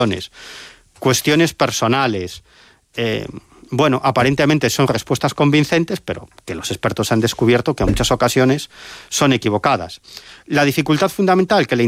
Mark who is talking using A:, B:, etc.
A: cuestiones personales. Bueno, aparentemente son respuestas convincentes, pero que los expertos han descubierto que en muchas ocasiones son equivocadas. La dificultad fundamental que la